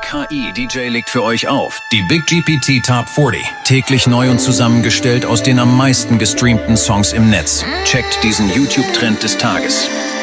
KI-DJ legt für euch auf. Die Big GPT Top 40. Täglich neu und zusammengestellt aus den am meisten gestreamten Songs im Netz. Checkt diesen YouTube-Trend des Tages.